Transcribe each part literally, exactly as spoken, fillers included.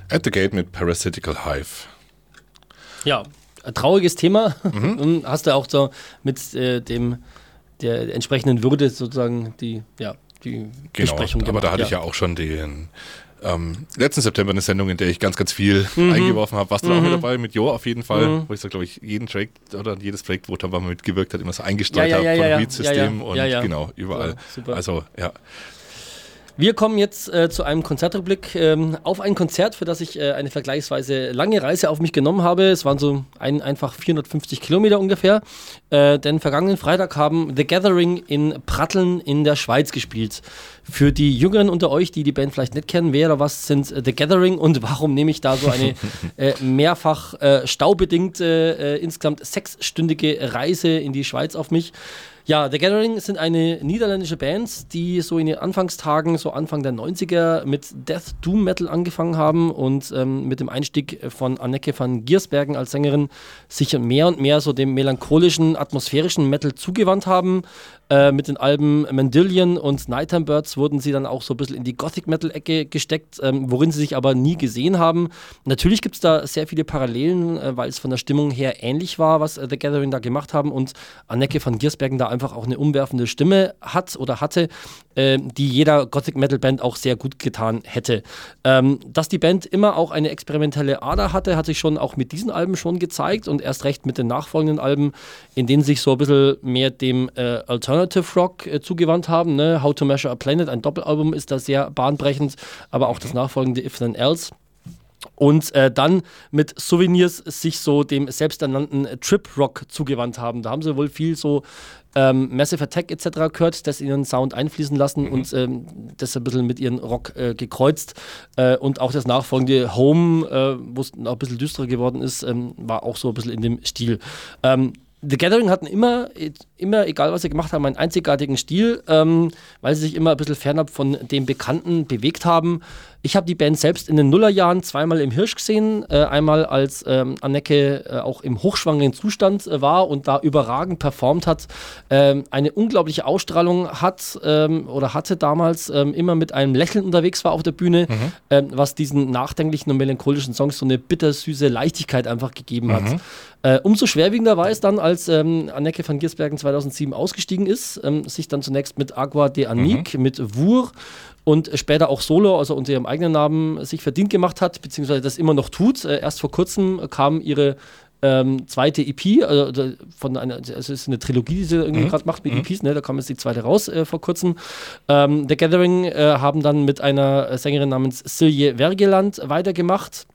At the Gate mit Parasitical Hive. Ja, ein trauriges Thema. Mhm. Hast du auch so mit äh, dem der entsprechenden Würde sozusagen die, ja, die genau, Besprechung gemacht. Aber da hatte ja. ich ja auch schon den ähm, letzten September eine Sendung, in der ich ganz, ganz viel mhm. eingeworfen habe. Warst du mhm. da auch mit dabei? Mit Jo auf jeden Fall. Mhm. Wo ich so, glaube ich, jeden Track oder jedes Projekt, wo man mitgewirkt hat, immer so eingestreut ja, ja, habe ja, vom ja, Read-System ja, ja. und ja, ja. genau, überall. Ja, super. Also, ja. Wir kommen jetzt äh, zu einem Konzertrückblick ähm, auf ein Konzert, für das ich äh, eine vergleichsweise lange Reise auf mich genommen habe. Es waren so ein, einfach vierhundertfünfzig Kilometer ungefähr. Äh, denn vergangenen Freitag haben The Gathering in Pratteln in der Schweiz gespielt. Für die Jüngeren unter euch, die die Band vielleicht nicht kennen, wer oder was sind The Gathering und warum nehme ich da so eine äh, mehrfach äh, staubedingte, äh, insgesamt sechsstündige Reise in die Schweiz auf mich? Ja, The Gathering sind eine niederländische Band, die so in den Anfangstagen, so Anfang der neunziger mit Death Doom Metal angefangen haben und ähm, mit dem Einstieg von Anneke van Giersbergen als Sängerin sich mehr und mehr so dem melancholischen, atmosphärischen Metal zugewandt haben. Äh, mit den Alben Mendillion und Nighttime Birds wurden sie dann auch so ein bisschen in die Gothic-Metal-Ecke gesteckt, ähm, worin sie sich aber nie gesehen haben. Natürlich gibt es da sehr viele Parallelen, äh, weil es von der Stimmung her ähnlich war, was äh, The Gathering da gemacht haben und Anneke van Giersbergen da einfach auch eine umwerfende Stimme hat oder hatte, äh, die jeder Gothic-Metal-Band auch sehr gut getan hätte. Ähm, dass die Band immer auch eine experimentelle Ader hatte, hat sich schon auch mit diesen Alben schon gezeigt und erst recht mit den nachfolgenden Alben, in denen sich so ein bisschen mehr dem äh, Alternative Rock äh, zugewandt haben. Ne? How to Measure a Planet, ein Doppelalbum, ist da sehr bahnbrechend, aber auch das nachfolgende If Then Else. Und äh, dann mit Souvenirs sich so dem selbsternannten Trip-Rock zugewandt haben. Da haben sie wohl viel so ähm, Massive Attack et cetera gehört, das in ihren Sound einfließen lassen mhm. und ähm, das ein bisschen mit ihren Rock äh, gekreuzt. Äh, und auch das nachfolgende Home, äh, wo es auch ein bisschen düsterer geworden ist, ähm, war auch so ein bisschen in dem Stil. Ähm, The Gathering hatten immer, immer, egal was sie gemacht haben, einen einzigartigen Stil, ähm, weil sie sich immer ein bisschen fernab von dem Bekannten bewegt haben. Ich habe die Band selbst in den Nullerjahren zweimal im Hirsch gesehen, äh, einmal als ähm, Anneke äh, auch im hochschwangeren Zustand äh, war und da überragend performt hat, ähm, eine unglaubliche Ausstrahlung hat ähm, oder hatte damals, ähm, immer mit einem Lächeln unterwegs war auf der Bühne, mhm. ähm, was diesen nachdenklichen und melancholischen Songs so eine bittersüße Leichtigkeit einfach gegeben hat. Mhm. Äh, umso schwerwiegender war es dann, als ähm, Anneke van Giersbergen zweitausendsieben ausgestiegen ist, ähm, sich dann zunächst mit Agua de Annick, mhm. mit Wur und später auch solo, also unter ihrem eigenen Namen, sich verdient gemacht hat, beziehungsweise das immer noch tut. Äh, erst vor kurzem kam ihre ähm, zweite E P, also von einer, also es ist eine Trilogie, die sie irgendwie mhm. gerade macht mit mhm. E Ps, ne? Da kam jetzt die zweite raus äh, vor kurzem. Ähm, The Gathering äh, haben dann mit einer Sängerin namens Silje Wergeland weitergemacht.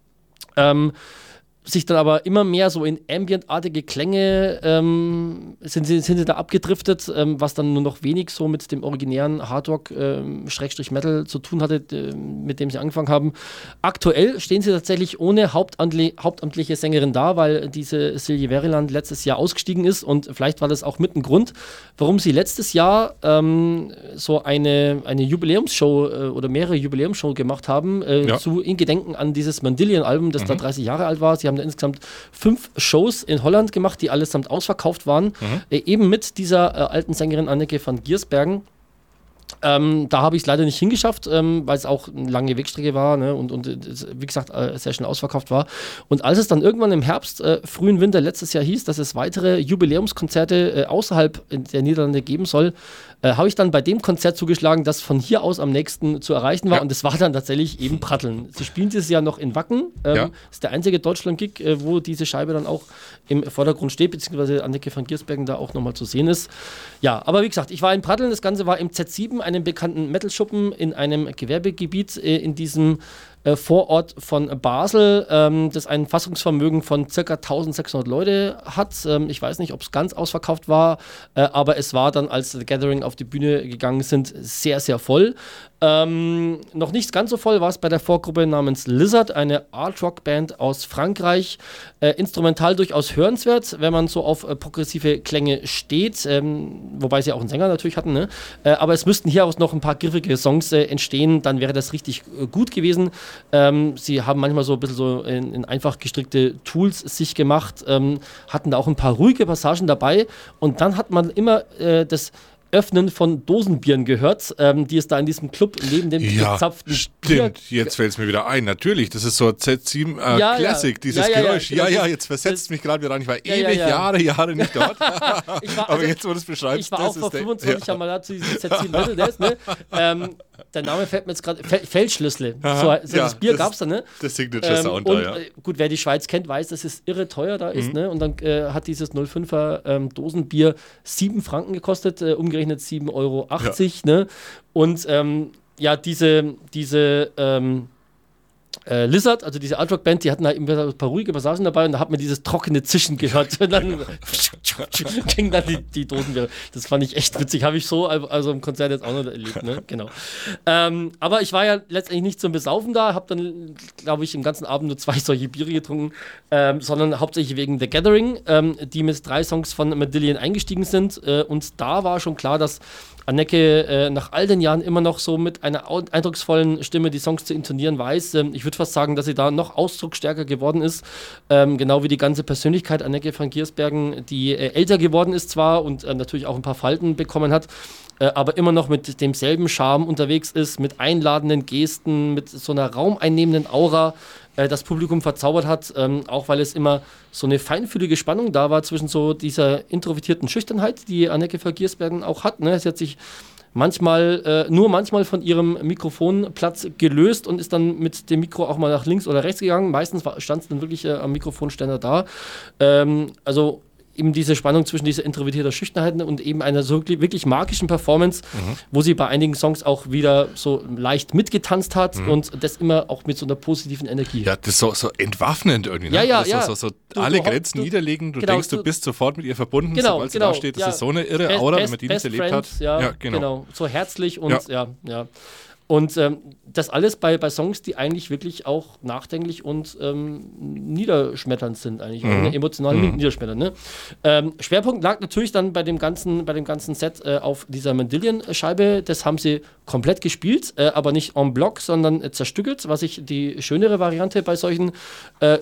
Ähm, sich dann aber immer mehr so in ambientartige Klänge ähm, sind, sie, sind sie da abgedriftet, ähm, was dann nur noch wenig so mit dem originären Hardrock ähm, Schrägstrich Metal zu tun hatte, äh, mit dem sie angefangen haben. Aktuell stehen sie tatsächlich ohne hauptamtli- hauptamtliche Sängerin da, weil diese Silje Wergeland letztes Jahr ausgestiegen ist und vielleicht war das auch mit ein Grund, warum sie letztes Jahr ähm, so eine, eine Jubiläumsshow äh, oder mehrere Jubiläumsshow gemacht haben, äh, ja. zu in Gedenken an dieses Mendillion-Album, das mhm. da dreißig Jahre alt war. Sie haben da insgesamt fünf Shows in Holland gemacht, die allesamt ausverkauft waren, mhm. äh, eben mit dieser äh, alten Sängerin Anneke van Giersbergen. Ähm, da habe ich es leider nicht hingeschafft, ähm, weil es auch eine lange Wegstrecke war, ne, und, und wie gesagt äh, sehr schnell ausverkauft war. Und als es dann irgendwann im Herbst, äh, frühen Winter letztes Jahr hieß, dass es weitere Jubiläumskonzerte äh, außerhalb der Niederlande geben soll, äh, habe ich dann bei dem Konzert zugeschlagen, das von hier aus am nächsten zu erreichen war. Ja. Und das war dann tatsächlich eben Pratteln. Sie spielen dieses Jahr noch in Wacken. Ähm, ja. Das ist der einzige Deutschland-Gig, äh, wo diese Scheibe dann auch im Vordergrund steht, beziehungsweise Anneke van Giersbergen da auch nochmal zu sehen ist. Ja, aber wie gesagt, ich war in Pratteln. Das Ganze war im Z sieben, einem bekannten Metal-Schuppen in einem Gewerbegebiet äh, in diesem äh, Vorort von Basel, ähm, das ein Fassungsvermögen von ca. eintausendsechshundert Leute hat. Ähm, ich weiß nicht, ob es ganz ausverkauft war, äh, aber es war dann, als The Gathering auf die Bühne gegangen sind, sehr, sehr voll. Ähm, noch nicht ganz so voll war es bei der Vorgruppe namens Lizard, eine Art-Rock-Band aus Frankreich. Äh, instrumental durchaus hörenswert, wenn man so auf äh, progressive Klänge steht, ähm, wobei sie auch einen Sänger natürlich hatten, ne? äh, aber es müssten hier aus noch ein paar griffige Songs äh, entstehen, dann wäre das richtig äh, gut gewesen. Ähm, sie haben manchmal so ein bisschen so in, in einfach gestrickte Tools sich gemacht, ähm, hatten da auch ein paar ruhige Passagen dabei und dann hat man immer äh, das Öffnen von Dosenbieren gehört, ähm, die es da in diesem Club neben dem ja, gezapften stimmt. Bier... Jetzt fällt es mir wieder ein. Natürlich, das ist so Z sieben äh, Ja, Classic, ja. dieses Ja, ja, ja, Geräusch. Ja, genau. ja, jetzt versetzt Das- mich gerade wieder an. Ich war Ja, ewig, ja, ja. Jahre, Jahre nicht dort. Ich war- Aber also, jetzt, wo du es beschreibst, Ich war das auch vor ist der- fünfundzwanzig ja. Jahren mal da zu diesem Z sieben Metal Days, ne? ähm, der Name fällt mir jetzt gerade, Fel Feldschlüssel. So, so ja, das Bier das- gab es da, ne? Der Signature Ähm, Sound und da, ja. äh, gut, wer die Schweiz kennt, weiß, dass es irre teuer da ist, Mhm. ne? Und dann äh, hat dieses null Komma fünfer ähm, Dosenbier sieben Franken gekostet, äh, umgerechnet sieben Euro achtzig, ne? Und ähm, ja, diese, diese ähm, äh, Lizard, also diese Artrock-Band, die hatten halt immer ein paar ruhige Passagen dabei und da hat man dieses trockene Zischen gehört. Und dann ging dann die, die Dosenbier. Das fand ich echt witzig. Habe ich so also im Konzert jetzt auch noch erlebt. Ne? Genau. Ähm, aber ich war ja letztendlich nicht zum Besaufen da, habe dann, glaube ich, im ganzen Abend nur zwei solche Biere getrunken, ähm, sondern hauptsächlich wegen The Gathering, ähm, die mit drei Songs von Marillion eingestiegen sind. Äh, und da war schon klar, dass Anneke äh, nach all den Jahren immer noch so mit einer au- eindrucksvollen Stimme die Songs zu intonieren weiß. Ähm, ich würde fast sagen, dass sie da noch ausdrucksstärker geworden ist. Ähm, genau wie die ganze Persönlichkeit Anneke van Giersbergen, die äh, älter geworden ist zwar und äh, natürlich auch ein paar Falten bekommen hat, äh, aber immer noch mit demselben Charme unterwegs ist, mit einladenden Gesten, mit so einer raumeinnehmenden Aura äh, das Publikum verzaubert hat, ähm, auch weil es immer so eine feinfühlige Spannung da war zwischen so dieser introvertierten Schüchternheit, die Anneke van Giersbergen auch hat. Ne? Sie hat sich manchmal, äh, nur manchmal von ihrem Mikrofonplatz gelöst und ist dann mit dem Mikro auch mal nach links oder rechts gegangen. Meistens war- stand sie dann wirklich äh, am Mikrofonständer da. Ähm, also eben diese Spannung zwischen dieser introvertierten Schüchternheit und eben einer so wirklich, wirklich magischen Performance, Mhm. wo sie bei einigen Songs auch wieder so leicht mitgetanzt hat und das immer auch mit so einer positiven Energie. Ja, das ist so, so entwaffnend irgendwie. Ne? Ja, ja, das ist ja. So, so, so Du- alle du hopp- Grenzen du- niederlegen. Du genau, denkst, du du- bist sofort mit ihr verbunden, Genau, sobald sie genau, da steht. Das ja. ist so eine irre Best- Aura, wenn best- man die nicht best erlebt friends, hat. Ja, genau. genau. So herzlich und Ja. ja, ja. Und ähm, das alles bei, bei Songs, die eigentlich wirklich auch nachdenklich und ähm, niederschmetternd sind, eigentlich, Mhm. auch, ne? emotional Mhm. niederschmetternd. Ne? Ähm, Schwerpunkt lag natürlich dann bei dem ganzen, bei dem ganzen Set äh, auf dieser Mandillion-Scheibe. Das haben sie komplett gespielt, äh, aber nicht en bloc, sondern äh, zerstückelt, was ich die schönere Variante bei solchen äh,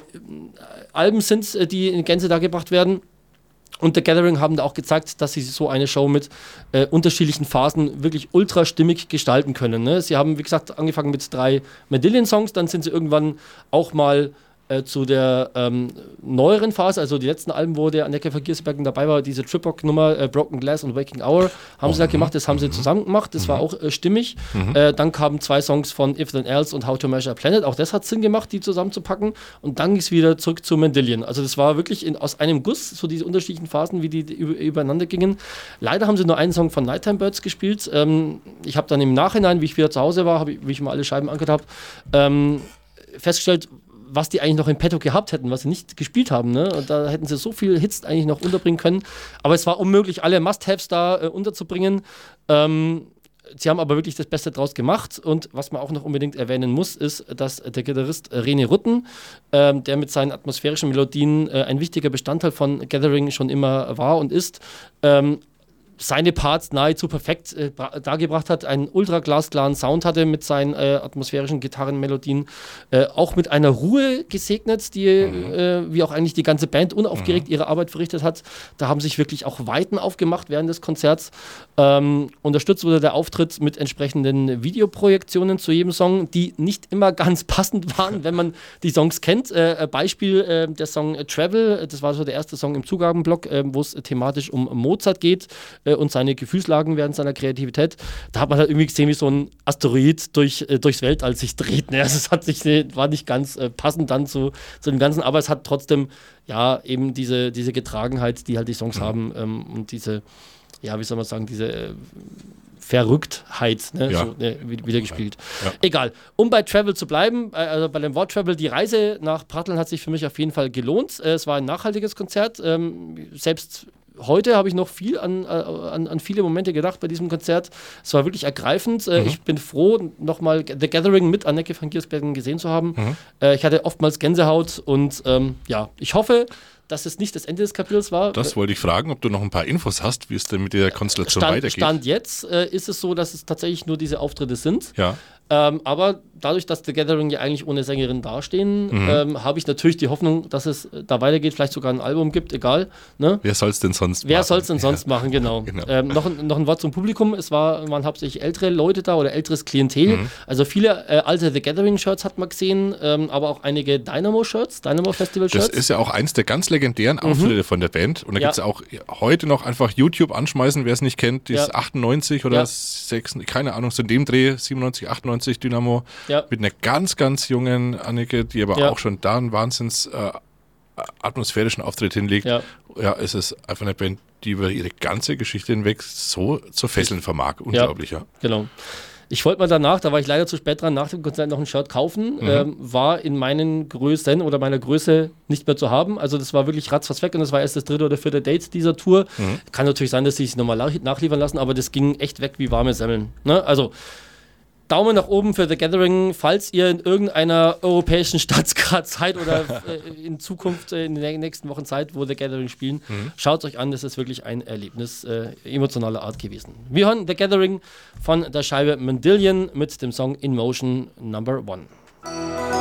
Alben sind, äh, die in Gänze dargebracht werden. Und The Gathering haben da auch gezeigt, dass sie so eine Show mit äh, unterschiedlichen Phasen wirklich ultra stimmig gestalten können. Ne? Sie haben, wie gesagt, angefangen mit drei Marillion-Songs, dann sind sie irgendwann auch mal äh, zu der ähm, neueren Phase, also die letzten Alben, wo der Anneke van Giersbergen dabei war, diese Trip-Hop-Nummer äh, Broken Glass und Waking Hour, haben sie da gemacht, das haben sie zusammen gemacht, das war auch äh, stimmig. Äh, dann kamen zwei Songs von If Then Else und How to Measure a Planet, auch das hat Sinn gemacht, die zusammenzupacken und dann ging es wieder zurück zu Mandillion. Also das war wirklich in, aus einem Guss, so diese unterschiedlichen Phasen, wie die, die über, übereinander gingen. Leider haben sie nur einen Song von Nighttime Birds gespielt. Ähm, ich habe dann im Nachhinein, wie ich wieder zu Hause war, hab ich, wie ich mal alle Scheiben angehört habe, ähm, festgestellt, was die eigentlich noch in petto gehabt hätten, was sie nicht gespielt haben. Ne? Und da hätten sie so viele Hits eigentlich noch unterbringen können. Aber es war unmöglich, alle Must-Haves da äh, unterzubringen. Ähm, sie haben aber wirklich das Beste draus gemacht. Und was man auch noch unbedingt erwähnen muss, ist, dass der Gitarrist René Rutten, ähm, der mit seinen atmosphärischen Melodien äh, ein wichtiger Bestandteil von Gathering schon immer war und ist, ähm, seine Parts nahezu perfekt äh, bra- dargebracht hat, einen ultra glasklaren Sound hatte mit seinen äh, atmosphärischen Gitarrenmelodien, äh, auch mit einer Ruhe gesegnet, die, Mhm. äh, wie auch eigentlich die ganze Band unaufgeregt ihre Arbeit verrichtet hat. Da haben sich wirklich auch Weiten aufgemacht während des Konzerts. Ähm, unterstützt wurde der Auftritt mit entsprechenden Videoprojektionen zu jedem Song, die nicht immer ganz passend waren, wenn man die Songs kennt. Äh, Beispiel äh, der Song äh, Travel, das war so der erste Song im Zugabenblock, äh, wo es thematisch um Mozart geht äh, und seine Gefühlslagen während seiner Kreativität. Da hat man halt irgendwie gesehen, wie so ein Asteroid durch, äh, durchs Weltall sich dreht. Ne? Also es hat sich, äh, war nicht ganz äh, passend dann zu, zu dem Ganzen, aber es hat trotzdem ja eben diese, diese Getragenheit, die halt die Songs Mhm. haben ähm, und diese, ja, wie soll man sagen, diese äh, Verrücktheit, ne? Ja. so, ne, wie- wieder gespielt. Ja. Egal. Um bei Travel zu bleiben, äh, also bei dem Wort Travel, die Reise nach Pratteln hat sich für mich auf jeden Fall gelohnt. Äh, es war ein nachhaltiges Konzert. Ähm, selbst heute habe ich noch viel an, äh, an, an viele Momente gedacht bei diesem Konzert. Es war wirklich ergreifend. Äh, Mhm. Ich bin froh, nochmal The Gathering mit Anneke van Giersbergen gesehen zu haben. Mhm. Äh, ich hatte oftmals Gänsehaut und ähm, ja, ich hoffe, dass es nicht das Ende des Kapitels war. Das wollte ich fragen, ob du noch ein paar Infos hast, wie es denn mit der Konstellation Stand, weitergeht. Stand jetzt äh, ist es so, dass es tatsächlich nur diese Auftritte sind. Ja. Ähm, aber dadurch, dass The Gathering ja eigentlich ohne Sängerin dastehen, Mhm. ähm, habe ich natürlich die Hoffnung, dass es da weitergeht, vielleicht sogar ein Album gibt, egal. Ne? Wer soll es denn sonst Wer machen? soll es denn sonst Ja. machen, genau. Genau. Ähm, noch, ein- noch ein Wort zum Publikum. Es war, waren hauptsächlich ältere Leute da oder älteres Klientel. Mhm. Also viele äh, alte The Gathering-Shirts hat man gesehen, ähm, aber auch einige Dynamo-Shirts, Das Dynamo-Festival-Shirts. ist ja auch eins der ganz legendären Auftritte von der Band. Und da Ja. gibt es auch heute noch einfach YouTube anschmeißen, wer es nicht kennt, die ist Ja. achtundneunzig oder Ja. sechs, keine Ahnung, so in dem Dreh, siebenundneunzig, achtundneunzig Dynamo, Ja. mit einer ganz, ganz jungen Annike, die aber Ja. auch schon da einen wahnsinns äh, atmosphärischen Auftritt hinlegt. Ja. Ja, es ist einfach eine Band, die über ihre ganze Geschichte hinweg so zu fesseln vermag. Unglaublich, ja. Genau. Ich wollte mal danach, da war ich leider zu spät dran, nach dem Konzert noch ein Shirt kaufen, Mhm. ähm, war in meinen Größen oder meiner Größe nicht mehr zu haben. Also das war wirklich ratzfatz weg und das war erst das dritte oder vierte Date dieser Tour. Mhm. Kann natürlich sein, dass sie es nochmal nach- nachliefern lassen, aber das ging echt weg wie warme Semmeln. Ne? Also Daumen nach oben für The Gathering, falls ihr in irgendeiner europäischen Stadt gerade seid oder äh, in Zukunft, äh, in den nächsten Wochen Zeit, wo The Gathering spielen. Mhm. Schaut euch an, das ist wirklich ein Erlebnis äh, emotionaler Art gewesen. Wir hören The Gathering von der Scheibe Mendillion mit dem Song In Motion Number One.